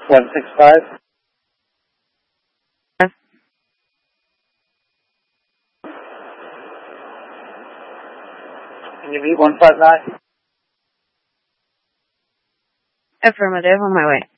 165. Can you meet 159? Affirmative, on my way.